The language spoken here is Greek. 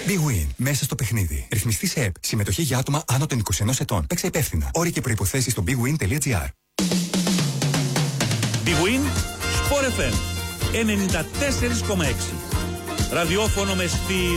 Big Win. Μέσα στο παιχνίδι. Ρυθμιστή σε ΕΠ. Συμμετοχή για άτομα άνω των 21 ετών. Παίξε υπεύθυνα. Όροι και προϋποθέσεις στο bigwin.gr. Big Win. Sport FM 94,6. Ραδιόφωνο με στυλ.